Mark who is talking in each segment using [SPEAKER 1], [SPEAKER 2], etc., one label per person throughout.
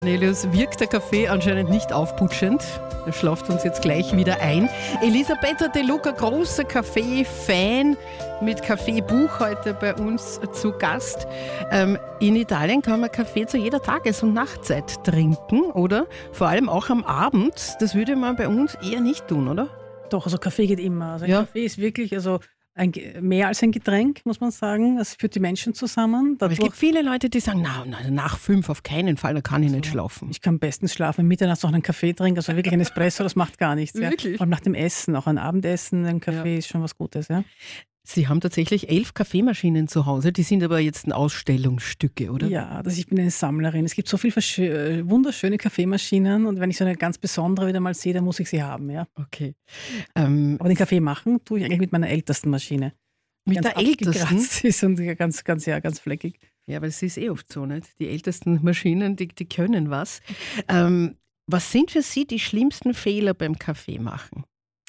[SPEAKER 1] Cornelius, wirkt der Kaffee anscheinend nicht aufputschend. Er schlaft uns jetzt gleich wieder ein. Elisabetta De Luca, großer Kaffee-Fan mit Kaffeebuch heute bei uns zu Gast. In Italien kann man Kaffee zu jeder Tages- und Nachtzeit trinken, oder? Vor allem auch am Abend. Das würde man bei uns eher nicht tun, oder?
[SPEAKER 2] Doch, also Kaffee geht immer. Also ein
[SPEAKER 1] Ja.
[SPEAKER 2] Kaffee ist wirklich mehr als ein Getränk, muss man sagen. Es führt die Menschen zusammen.
[SPEAKER 1] Aber es gibt viele Leute, die sagen, nach 5 auf keinen Fall, da kann ich nicht schlafen.
[SPEAKER 2] Ich kann bestens schlafen, mitternachts noch einen Kaffee trinken, also wirklich ein Espresso, das macht gar nichts. Ja.
[SPEAKER 1] Wirklich?
[SPEAKER 2] Vor allem nach dem Essen, auch ein Abendessen, ein Kaffee ist schon was Gutes. Ja.
[SPEAKER 1] Sie haben tatsächlich 11 Kaffeemaschinen zu Hause, die sind aber jetzt Ausstellungsstücke, oder?
[SPEAKER 2] Ja, ich bin eine Sammlerin. Es gibt so viele wunderschöne Kaffeemaschinen und wenn ich so eine ganz besondere wieder mal sehe, dann muss ich sie haben. Ja.
[SPEAKER 1] Okay.
[SPEAKER 2] Aber den Kaffee machen tue ich eigentlich mit meiner ältesten Maschine. Die
[SPEAKER 1] Mit
[SPEAKER 2] ganz
[SPEAKER 1] der ältesten?
[SPEAKER 2] abgekratzt ist und ganz fleckig.
[SPEAKER 1] Ja, aber es ist oft so, nicht? Die ältesten Maschinen, die können was. Was sind für Sie die schlimmsten Fehler beim Kaffee machen?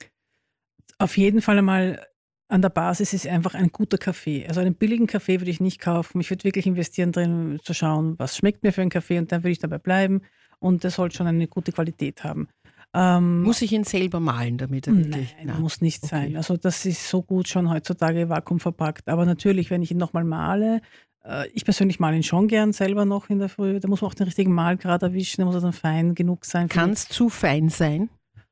[SPEAKER 2] Auf jeden Fall einmal an der Basis ist einfach ein guter Kaffee. Also einen billigen Kaffee würde ich nicht kaufen. Ich würde wirklich investieren drin, zu schauen, was schmeckt mir für einen Kaffee und dann würde ich dabei bleiben. Und der soll schon eine gute Qualität haben.
[SPEAKER 1] Muss ich ihn selber mahlen, damit er wirklich...
[SPEAKER 2] Nein, muss nicht sein. Also das ist so gut schon heutzutage vakuumverpackt. Aber natürlich, wenn ich ihn nochmal male, ich persönlich male ihn schon gern selber noch in der Früh. Da muss man auch den richtigen Mahlgrad erwischen, da muss er dann fein genug sein.
[SPEAKER 1] Kann es zu fein sein?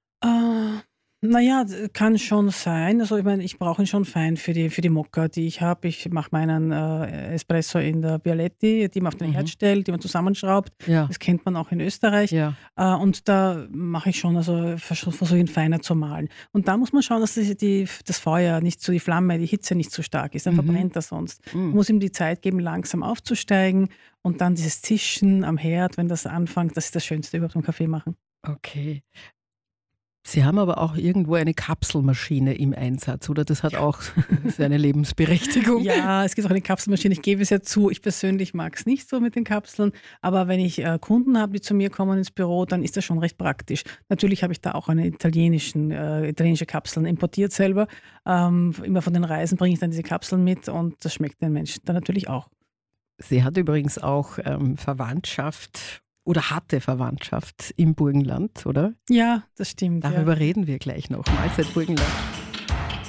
[SPEAKER 2] Naja, kann schon sein. Also ich meine, ich brauche ihn schon fein für die Mokka, die ich habe. Ich mache meinen Espresso in der Bialetti, die man auf den Herd stellt, die man zusammenschraubt.
[SPEAKER 1] Ja.
[SPEAKER 2] Das kennt man auch in Österreich.
[SPEAKER 1] Ja.
[SPEAKER 2] Und da mache ich schon, also versuche ihn feiner zu malen. Und da muss man schauen, dass das Feuer nicht so, die Flamme, die Hitze nicht zu stark ist. Dann verbrennt er sonst. Man muss ihm die Zeit geben, langsam aufzusteigen. Und dann dieses Zischen am Herd, wenn das anfängt, das ist das Schönste überhaupt beim Kaffee machen.
[SPEAKER 1] Okay. Sie haben aber auch irgendwo eine Kapselmaschine im Einsatz, oder? Das hat auch seine Lebensberechtigung.
[SPEAKER 2] Ja, es gibt auch eine Kapselmaschine. Ich gebe es ja zu, ich persönlich mag es nicht so mit den Kapseln, aber wenn ich Kunden habe, die zu mir kommen ins Büro, dann ist das schon recht praktisch. Natürlich habe ich da auch italienische Kapseln importiert selber. Immer von den Reisen bringe ich dann diese Kapseln mit und das schmeckt den Menschen dann natürlich auch.
[SPEAKER 1] Sie hat übrigens auch Verwandtschaft oder hatte Verwandtschaft im Burgenland, oder?
[SPEAKER 2] Ja, das stimmt.
[SPEAKER 1] Darüber reden wir gleich noch. Mahlzeit Burgenland.